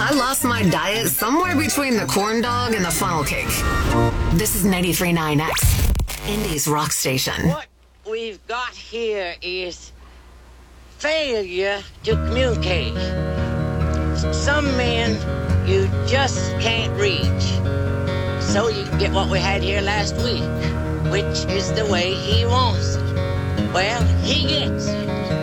I lost my diet somewhere between the corn dog and the funnel cake. This is 93.9X, Indy's rock station. What we've got here is failure to communicate. Some men you just can't reach. So you get what we had here last week, which is the way he wants it. Well, he gets it.